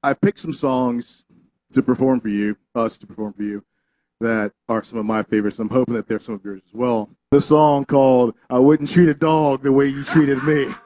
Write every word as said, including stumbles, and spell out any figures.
I picked some songs to perform for you, us to perform for you, that are some of my favorites. I'm hoping that they're some of yours as well. The song called "I Wouldn't Treat a Dog the Way You Treated Me."